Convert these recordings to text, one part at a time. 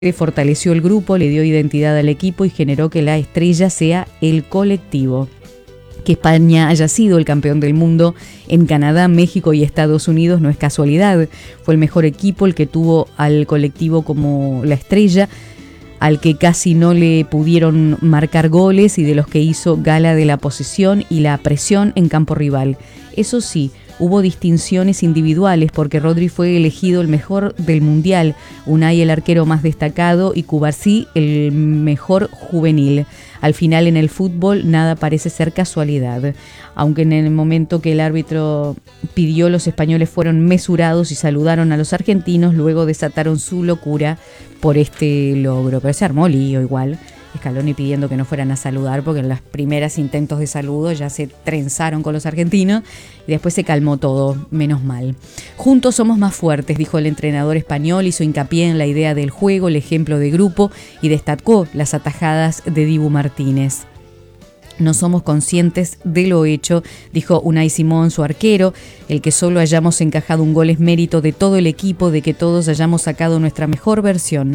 fortaleció el grupo, le dio identidad al equipo y generó que la estrella sea el colectivo. Que España haya sido el campeón del mundo en Canadá, México y Estados Unidos no es casualidad. Fue el mejor equipo el que tuvo al colectivo como la estrella, al que casi no le pudieron marcar goles y de los que hizo gala de la posesión y la presión en campo rival. Eso sí, hubo distinciones individuales porque Rodri fue elegido el mejor del Mundial, Unai el arquero más destacado y Cubarsí el mejor juvenil. Al final en el fútbol nada parece ser casualidad. Aunque en el momento que el árbitro pidió, los españoles fueron mesurados y saludaron a los argentinos, luego desataron su locura por este logro. Pero se armó lío igual. Scaloni pidiendo que no fueran a saludar porque en los primeros intentos de saludo ya se trenzaron con los argentinos y después se calmó todo, menos mal. Juntos somos más fuertes, dijo el entrenador español, hizo hincapié en la idea del juego, el ejemplo de grupo y destacó las atajadas de Dibu Martínez. No somos conscientes de lo hecho, dijo Unai Simón, su arquero. El que solo hayamos encajado un gol es mérito de todo el equipo, de que todos hayamos sacado nuestra mejor versión.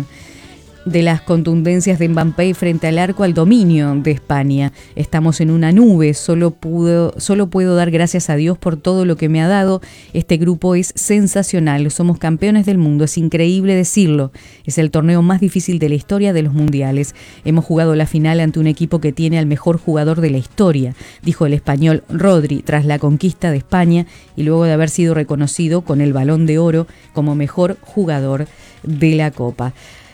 De las contundencias de Mbappé frente al arco al dominio de España. Estamos en una nube, solo puedo dar gracias a Dios por todo lo que me ha dado. Este grupo es sensacional, somos campeones del mundo, es increíble decirlo. Es el torneo más difícil de la historia de los mundiales. Hemos jugado la final ante un equipo que tiene al mejor jugador de la historia, dijo el español Rodri tras la conquista de España y luego de haber sido reconocido con el Balón de Oro como mejor jugador de la Copa.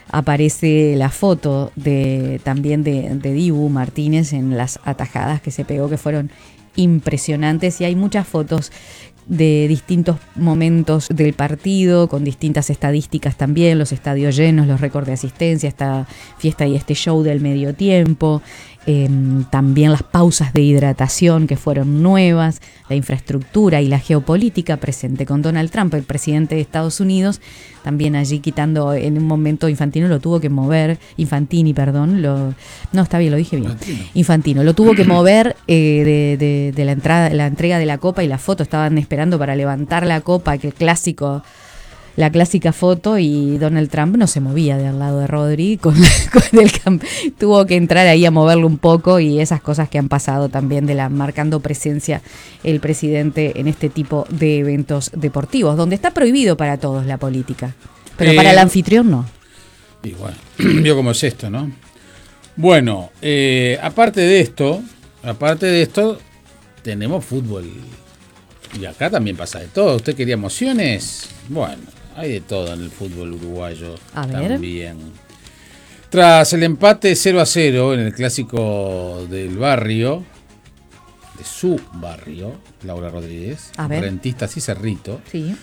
Aparece la foto también de Dibu Martínez en las atajadas que se pegó, que fueron impresionantes, y hay muchas fotos de distintos momentos del partido, con distintas estadísticas también, los estadios llenos, los récords de asistencia, esta fiesta y este show del medio tiempo, también las pausas de hidratación que fueron nuevas, la infraestructura y la geopolítica presente con Donald Trump, el presidente de Estados Unidos, también allí quitando en un momento Infantino lo tuvo que mover, Infantini, perdón, no, está bien, lo dije bien, Infantino lo tuvo que mover de la entrega de la copa y la foto, estaban esperando para levantar la copa, que la clásica foto, y Donald Trump no se movía de al lado de Rodri tuvo que entrar ahí a moverlo un poco, y esas cosas que han pasado también marcando presencia el presidente en este tipo de eventos deportivos, donde está prohibido para todos la política, pero para el anfitrión no. Y bueno, vio cómo es esto, ¿no? Bueno, aparte de esto, tenemos fútbol. Y acá también pasa de todo. ¿Usted quería emociones? Bueno, hay de todo en el fútbol uruguayo. A ver. También. Tras el empate 0-0 en el clásico del barrio, de su barrio, Laura Rodríguez, Rentistas y Cerrito. Sí.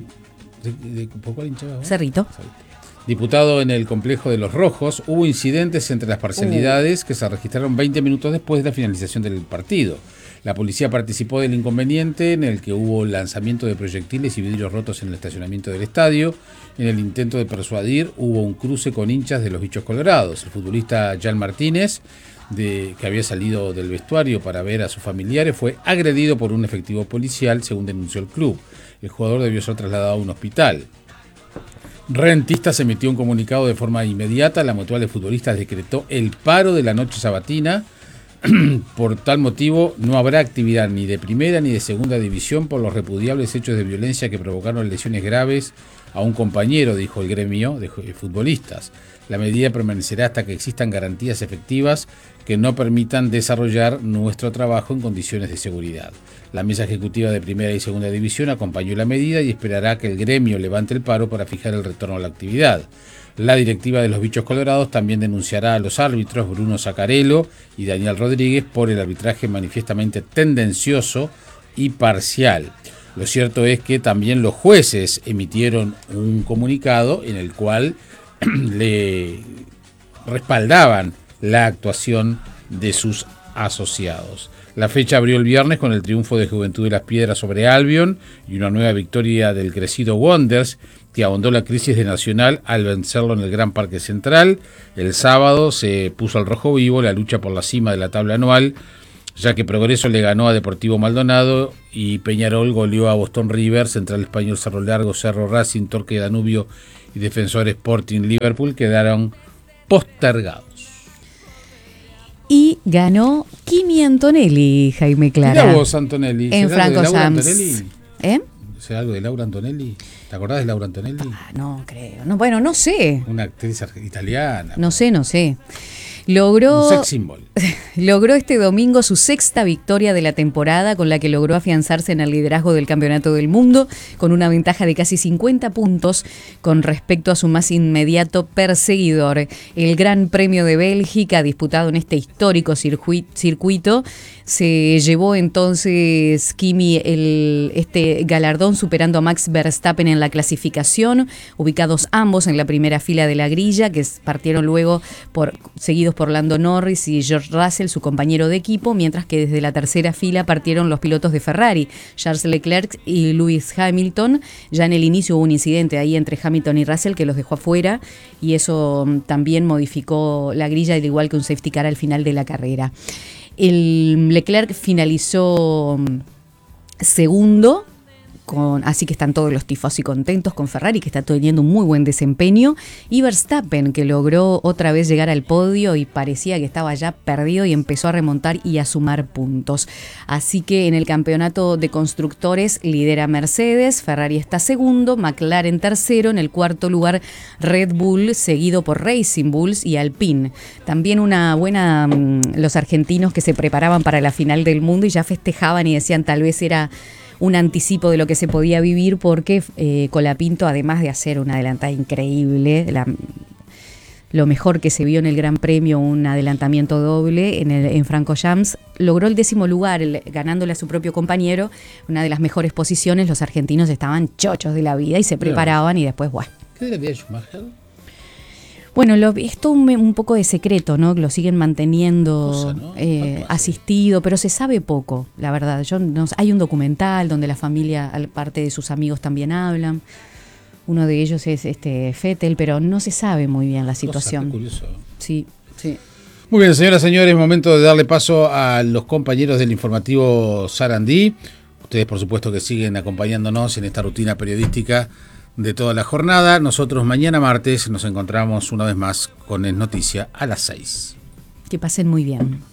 ¿Por cuál hinchaba? Cerrito. Diputado en el complejo de Los Rojos, hubo incidentes entre las parcialidades que se registraron 20 minutos después de la finalización del partido. La policía participó del inconveniente en el que hubo lanzamiento de proyectiles y vidrios rotos en el estacionamiento del estadio. En el intento de persuadir hubo un cruce con hinchas de los Bichos Colorados. El futbolista Jan Martínez, que había salido del vestuario para ver a sus familiares, fue agredido por un efectivo policial, según denunció el club. El jugador debió ser trasladado a un hospital. Rentistas emitió un comunicado de forma inmediata. La mutual de futbolistas decretó el paro de la noche sabatina. Por tal motivo, no habrá actividad ni de primera ni de segunda división por los repudiables hechos de violencia que provocaron lesiones graves a un compañero, dijo el gremio de futbolistas. La medida permanecerá hasta que existan garantías efectivas que no permitan desarrollar nuestro trabajo en condiciones de seguridad. La mesa ejecutiva de primera y segunda división acompañó la medida y esperará que el gremio levante el paro para fijar el retorno a la actividad. La directiva de los Bichos Colorados también denunciará a los árbitros Bruno Zaccarello y Daniel Rodríguez por el arbitraje manifiestamente tendencioso y parcial. Lo cierto es que también los jueces emitieron un comunicado en el cual le respaldaban la actuación de sus asociados. La fecha abrió el viernes con el triunfo de Juventud de las Piedras sobre Albion y una nueva victoria del crecido Wanderers, que ahondó la crisis de Nacional al vencerlo en el Gran Parque Central. El sábado se puso al rojo vivo la lucha por la cima de la tabla anual ya que Progreso le ganó a Deportivo Maldonado y Peñarol goleó a Boston River, Central Español Cerro Largo, Cerro Racing, Torque Danubio y Defensor Sporting Liverpool quedaron postergados. Y ganó Kimi Antonelli, Jaime Clara. Mirá vos, Antonelli. En Francorchamps. ¿Será algo de Laura Antonelli? ¿Te acordás de Laura Antonelli? No creo. No, bueno, no sé. Una actriz italiana. No sé. Logró, un sex symbol. Logró este domingo su 6ª victoria de la temporada, con la que logró afianzarse en el liderazgo del Campeonato del Mundo, con una ventaja de casi 50 puntos con respecto a su más inmediato perseguidor. El Gran Premio de Bélgica, disputado en este histórico circuito, se llevó entonces Kimi este galardón, superando a Max Verstappen en la clasificación, ubicados ambos en la primera fila de la grilla, que partieron luego seguidos por Lando Norris y George Russell, su compañero de equipo, mientras que desde la tercera fila partieron los pilotos de Ferrari, Charles Leclerc y Lewis Hamilton. Ya en el inicio hubo un incidente ahí entre Hamilton y Russell que los dejó afuera, y eso también modificó la grilla, al igual que un safety car al final de la carrera. El Leclerc finalizó segundo, así que están todos los tifosi contentos con Ferrari, que está teniendo un muy buen desempeño, y Verstappen, que logró otra vez llegar al podio y parecía que estaba ya perdido y empezó a remontar y a sumar puntos. Así que en el campeonato de constructores lidera Mercedes, Ferrari está segundo, McLaren tercero, en el cuarto lugar Red Bull, seguido por Racing Bulls y Alpine. También una buena, los argentinos que se preparaban para la final del mundo y ya festejaban y decían tal vez era un anticipo de lo que se podía vivir, porque Colapinto, además de hacer una adelantada increíble, lo mejor que se vio en el Gran Premio, un adelantamiento doble en Francorchamps, logró el 10º lugar, ganándole a su propio compañero, una de las mejores posiciones. Los argentinos estaban chochos de la vida y se preparaban, y después, bueno. ¿Qué de la vida de Schumacher? Bueno, esto un poco de secreto, ¿no? Lo siguen manteniendo asistido, pero se sabe poco, la verdad. Hay un documental donde la familia, parte de sus amigos también hablan. Uno de ellos es Vettel, pero no se sabe muy bien la situación. Qué curioso. Sí. Muy bien, señoras y señores, momento de darle paso a los compañeros del informativo Sarandí. Ustedes, por supuesto, que siguen acompañándonos en esta rutina periodística de toda la jornada. Nosotros mañana martes nos encontramos una vez más con Es Noticia a las 6. Que pasen muy bien.